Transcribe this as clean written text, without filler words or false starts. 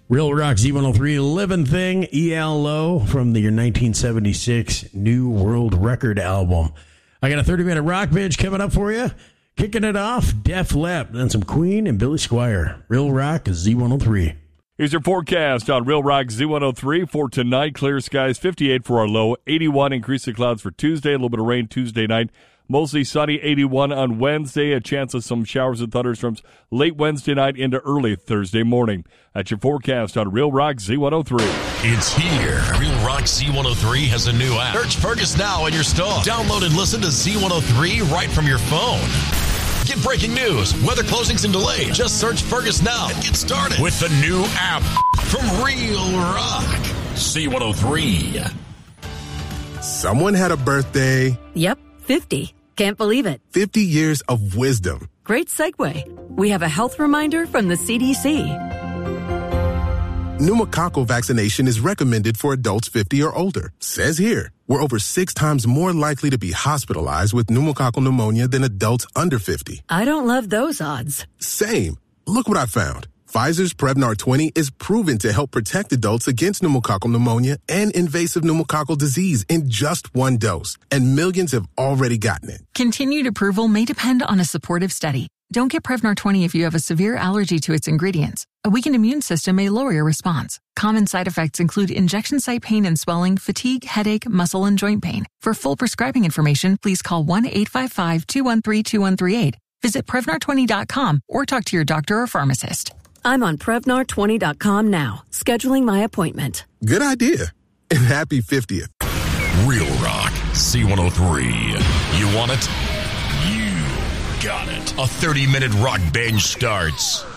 Real Rock Z103, Living Thing, ELO from the year 1976 New World Record album. I got a 30-minute rock bench coming up for you. Kicking it off, Def Leppard, then some Queen and Billy Squier. Real Rock Z103. Here's your forecast on Real Rock Z103 for tonight. Clear skies, 58 for our low, 81 increase of clouds for Tuesday, a little bit of rain Tuesday night. Mostly sunny, 81 on Wednesday. A chance of some showers and thunderstorms late Wednesday night into early Thursday morning. That's your forecast on Real Rock Z103. It's here. Real Rock Z103 has a new app. Search Fergus now in your store. Download and listen to Z103 right from your phone. Get breaking news, weather closings and delays. Just search Fergus now and get started with the new app from Real Rock Z103. Someone had a birthday. Yep, 50. Can't believe it. 50 years of wisdom. Great segue. We have a health reminder from the CDC. Pneumococcal vaccination is recommended for adults 50 or older. Says here, we're over 6 times more likely to be hospitalized with pneumococcal pneumonia than adults under 50. I don't love those odds. Same. Look what I found. Pfizer's Prevnar 20 is proven to help protect adults against pneumococcal pneumonia and invasive pneumococcal disease in just 1 dose. And millions have already gotten it. Continued approval may depend on a supportive study. Don't get Prevnar 20 if you have a severe allergy to its ingredients. A weakened immune system may lower your response. Common side effects include injection site pain and swelling, fatigue, headache, muscle, and joint pain. For full prescribing information, please call 1-855-213-2138. Visit Prevnar20.com or talk to your doctor or pharmacist. I'm on Prevnar20.com now, scheduling my appointment. Good idea. And happy 50th. Real Rock C103. You want it? You got it. A 30-minute rock binge starts